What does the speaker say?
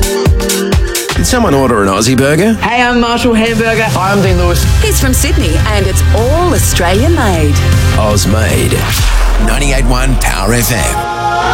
Did someone order an Aussie burger? Hey, I'm Marshall Hamburger. Hi, I'm Dean Lewis. He's from Sydney and it's all Australian made. Oz made. 98.1 Power FM.